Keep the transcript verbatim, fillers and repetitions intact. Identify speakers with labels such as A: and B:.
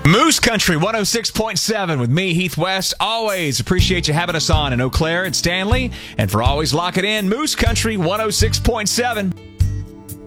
A: Moose Country one oh six point seven with me, Heath West. Always appreciate you having us on in Eau Claire and Stanley. And for always locking in, Moose Country one oh six point seven.